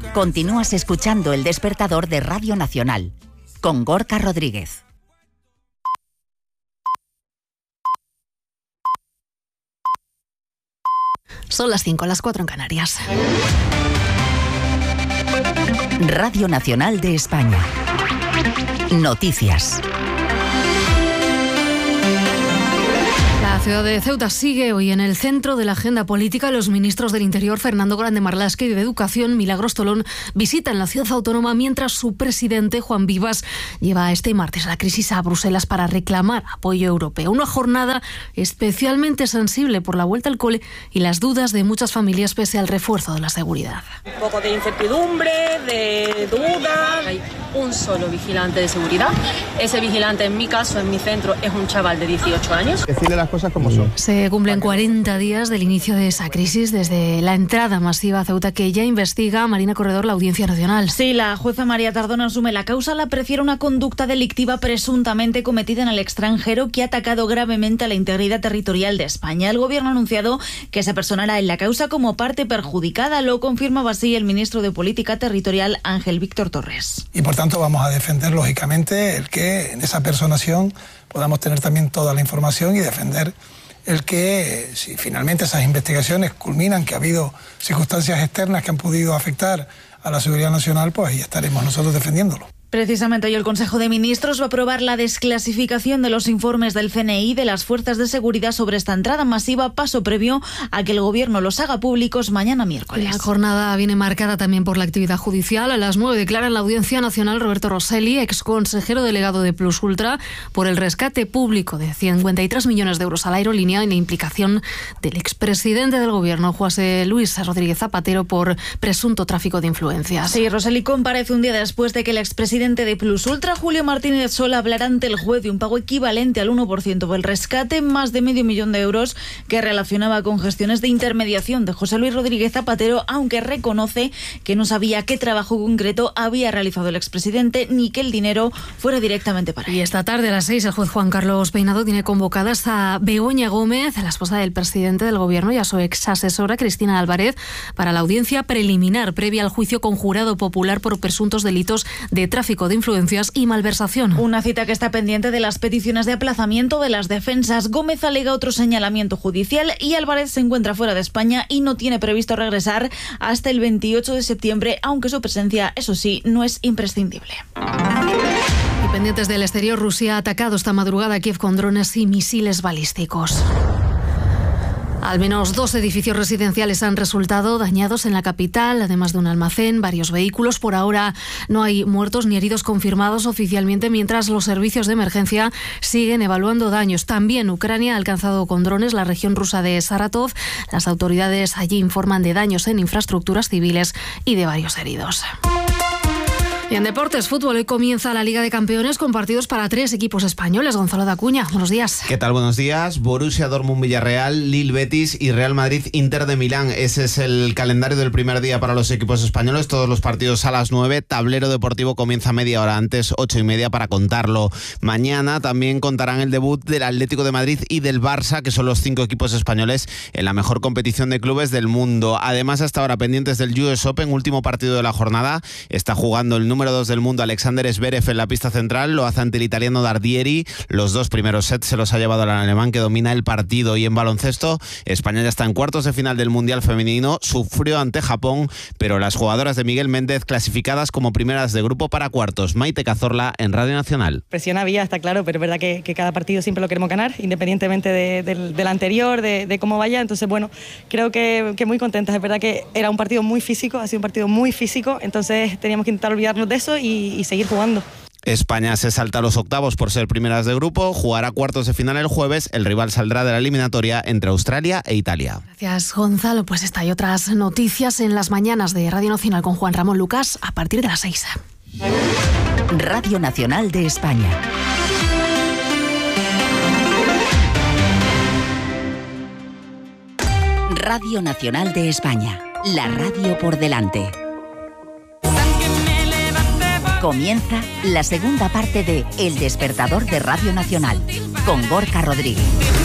Continúas escuchando El Despertador de Radio Nacional, con Gorka Rodríguez. Son las 5, las 4 en Canarias. Radio Nacional de España. Noticias. La ciudad de Ceuta sigue hoy en el centro de la agenda política. Los ministros del Interior, Fernando Grande Marlaska, y de Educación, Milagros Tolón, visitan la ciudad autónoma, mientras su presidente, Juan Vivas, lleva este martes la crisis a Bruselas para reclamar apoyo europeo. Una jornada especialmente sensible por la vuelta al cole y las dudas de muchas familias pese al refuerzo de la seguridad. Un poco de incertidumbre, de dudas. Hay un solo vigilante de seguridad. Ese vigilante, en mi caso, en mi centro, es un chaval de 18 años. Decirle las cosas como son. Se cumplen 40 días del inicio de esa crisis, desde la entrada masiva a Ceuta, que ya investiga Marina Corredor, la Audiencia Nacional. Sí, la jueza María Tardón asume la causa. La prefiere una conducta delictiva presuntamente cometida en el extranjero que ha atacado gravemente a la integridad territorial de España. El gobierno ha anunciado que se personará en la causa como parte perjudicada. Lo confirmaba así el ministro de Política Territorial, Ángel Víctor Torres. Y por tanto vamos a defender, lógicamente, el que en esa personación podamos tener también toda la información y defender el que, si finalmente esas investigaciones culminan, que ha habido circunstancias externas que han podido afectar a la seguridad nacional, pues ahí estaremos nosotros defendiéndolo. Precisamente hoy el Consejo de Ministros va a aprobar la desclasificación de los informes del CNI de las fuerzas de seguridad sobre esta entrada masiva, paso previo a que el Gobierno los haga públicos mañana miércoles. La jornada viene marcada también por la actividad judicial. A las 9 declara en la Audiencia Nacional Roberto Rosselli, exconsejero delegado de Plus Ultra, por el rescate público de 53 millones de euros a la aerolínea y la implicación del expresidente del Gobierno, José Luis Rodríguez Zapatero, por presunto tráfico de influencias. Sí, Rosselli comparece un día después de que el expresidente de Plus Ultra, Julio Martínez Sola, hablará ante el juez de un pago equivalente al 1% del rescate, más de medio millón de euros, que relacionaba con gestiones de intermediación de José Luis Rodríguez Zapatero, aunque reconoce que no sabía qué trabajo concreto había realizado el expresidente ni que el dinero fuera directamente para él. Y esta tarde a las 6 el juez Juan Carlos Peinado tiene convocadas a Begoña Gómez, la esposa del presidente del Gobierno, y a su exasesora Cristina Álvarez para la audiencia preliminar previa al juicio con jurado popular por presuntos delitos de tráfico de influencias y malversación. Una cita que está pendiente de las peticiones de aplazamiento de las defensas. Gómez alega otro señalamiento judicial y Álvarez se encuentra fuera de España y no tiene previsto regresar hasta el 28 de septiembre, aunque su presencia, eso sí, no es imprescindible. Y pendientes del exterior, Rusia ha atacado esta madrugada a Kiev con drones y misiles balísticos. Al menos 2 edificios residenciales han resultado dañados en la capital, además de un almacén, varios vehículos. Por ahora no hay muertos ni heridos confirmados oficialmente, mientras los servicios de emergencia siguen evaluando daños. También Ucrania ha alcanzado con drones la región rusa de Saratov. Las autoridades allí informan de daños en infraestructuras civiles y de varios heridos. Y en deportes, fútbol, hoy comienza la Liga de Campeones con partidos para 3 equipos españoles. Gonzalo de Acuña, buenos días. ¿Qué tal? Buenos días. Borussia Dortmund Villarreal, Lille Betis y Real Madrid Inter de Milán. Ese es el calendario del primer día para los equipos españoles. Todos los partidos a las 9. Tablero deportivo comienza media hora antes, 8:30 para contarlo. Mañana también contarán el debut del Atlético de Madrid y del Barça, que son los 5 equipos españoles en la mejor competición de clubes del mundo. Además, hasta ahora pendientes del US Open, último partido de la jornada. Está jugando el número 2 del mundo, Alexander Zverev, en la pista central. Lo hace ante el italiano Dardieri. Los 2 primeros sets se los ha llevado el alemán, que domina el partido. Y en baloncesto, España ya está en cuartos de final del Mundial Femenino. Sufrió ante Japón, pero las jugadoras de Miguel Méndez clasificadas como primeras de grupo para cuartos. Maite Cazorla en Radio Nacional. Presión había, está claro, pero es verdad que cada partido siempre lo queremos ganar, independientemente del anterior, de cómo vaya. Entonces, bueno, creo que muy contentas. Es verdad que era un partido muy físico, ha sido un partido muy físico, entonces teníamos que intentar olvidarnos de eso y seguir jugando. España se salta a los octavos por ser primeras de grupo, jugará cuartos de final el jueves, el rival saldrá de la eliminatoria entre Australia e Italia. Gracias, Gonzalo. Pues esta y otras noticias en las mañanas de Radio Nacional con Juan Ramón Lucas a partir de las 6. Radio Nacional de España. Radio Nacional de España, la radio por delante. Comienza la segunda parte de El Despertador de Radio Nacional, con Gorka Rodríguez.